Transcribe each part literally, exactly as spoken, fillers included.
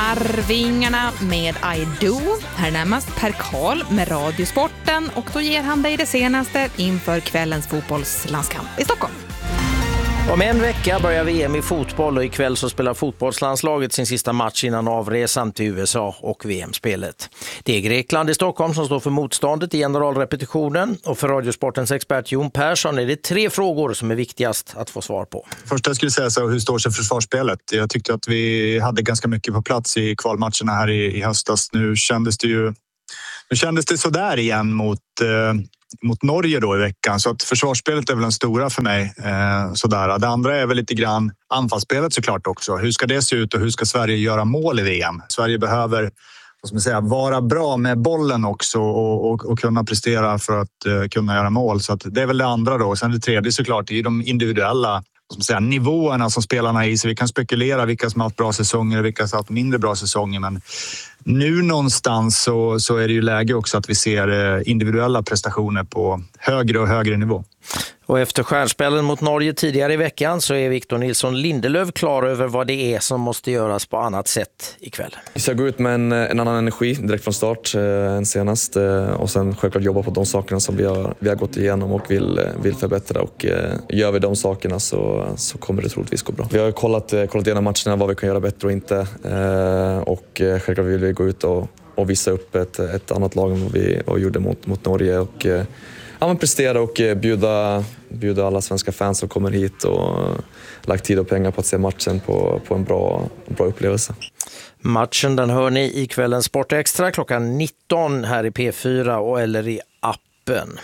Arvingarna med I Do. Här närmast Per Karl med Radiosporten, och då ger han dig det senaste inför kvällens fotbollslandskamp i Stockholm. Om en vecka börjar V M i fotboll, och ikväll så spelar fotbollslandslaget sin sista match innan avresan till U S A och V M-spelet. Det är Grekland i Stockholm som står för motståndet i generalrepetitionen, och för Radiosportens expert Jon Persson är det tre frågor som är viktigast att få svar på. Först jag skulle säga så, hur står sig försvarsspelet? Jag tyckte att vi hade ganska mycket på plats i kvalmatcherna här i, i höstas. Nu kändes det ju nu kändes det så där igen mot eh, mot Norge då i veckan, så att försvarsspelet är väl den stora för mig. Eh, sådär. Det andra är väl lite grann anfallsspelet såklart också. Hur ska det se ut och hur ska Sverige göra mål i V M? Sverige behöver, vad ska man säga, vara bra med bollen också och, och, och kunna prestera för att eh, kunna göra mål. Så att det är väl det andra då. Sen det tredje såklart är de individuella, vad ska man säga, nivåerna som spelarna är i. Så vi kan spekulera vilka som har haft bra säsonger och vilka som har haft mindre bra säsonger, men nu någonstans så, så är det ju läge också att vi ser individuella prestationer på högre och högre nivå. Och efter stjärnspelen mot Norge tidigare i veckan så är Victor Nilsson Lindelöf klar över vad det är som måste göras på annat sätt ikväll. Vi ska gå ut med en, en annan energi direkt från start eh, än senast, eh, och sen självklart jobba på de sakerna som vi har, vi har gått igenom och vill, vill förbättra, och eh, gör vi de sakerna så, så kommer det troligtvis gå bra. Vi har kollat, eh, kollat igenom matcherna, vad vi kan göra bättre och inte, eh, och eh, självklart vill vi gå ut och, och visa upp ett, ett annat lag än vad vi vad vi gjorde mot, mot Norge, och eh, ja, men prestera och bjuda, bjuda alla svenska fans som kommer hit och lagt tid och pengar på att se matchen på, på en bra, bra upplevelse. Matchen den hör ni i kvällens Sport Extra klockan nitton här i P fyra och eller i appen.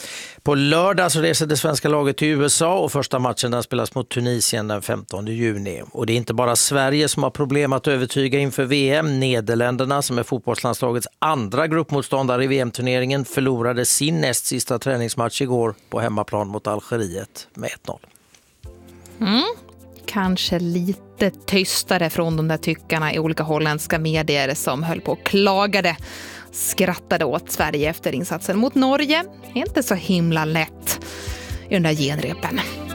På lördag så reser det svenska laget till U S A, och första matchen där spelas mot Tunisien den femtonde juni. Och det är inte bara Sverige som har problem att övertyga inför V M. Nederländerna, som är fotbollslandslagets andra gruppmotståndare i V M-turneringen, förlorade sin näst sista träningsmatch igår på hemmaplan mot Algeriet med ett noll. Mm. Kanske lite tystare från de där tyckarna i olika holländska medier som höll på och klagade. Skrattade åt Sverige efter insatsen mot Norge. Inte så himla lätt i den där genrepen.